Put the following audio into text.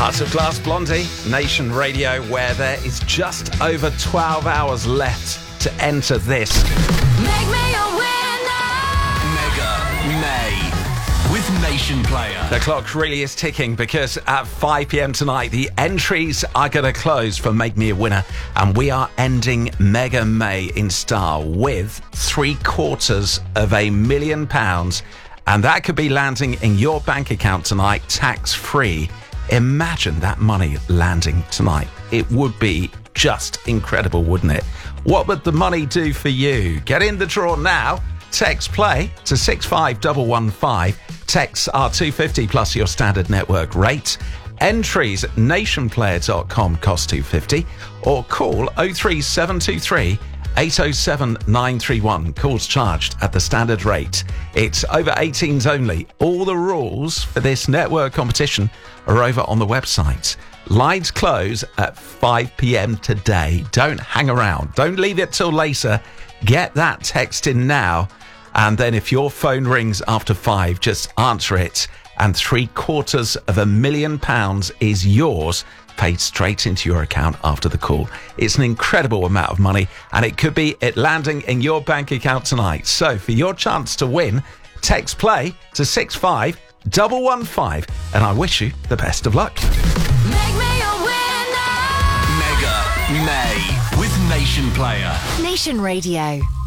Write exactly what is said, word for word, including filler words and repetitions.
Heart of Glass Blondie, Nation Radio, where there is just over twelve hours left to enter this. Make me a winner! Mega May with Nation Player. The clock really is ticking because at five p.m. tonight, the entries are going to close for Make Me a Winner, and we are ending Mega May in style with three quarters of a million pounds, and that could be landing in your bank account tonight, tax-free. Imagine that money landing tonight. It would be just incredible, wouldn't it? What would the money do for you? Get in the draw now. Text play to six five one one five. Texts are two hundred fifty plus your standard network rate. Entries at nation player dot com cost two hundred fifty, or call oh three seven two three eight oh seven nine three one. Calls charged at the standard rate. It's over eighteens only. All the rules for this network competition are over on the website. Lines close at five p.m. today. Don't hang around. Don't leave it till later. Get that text in now. And then if your phone rings after five, just answer it. And three quarters of a million pounds is yours, paid straight into your account after the call. It's an incredible amount of money, and it could be it landing in your bank account tonight. So for your chance to win, text play to six five one one five, and I wish you the best of luck. Make me a winner! Mega May with Nation Player. Nation Radio.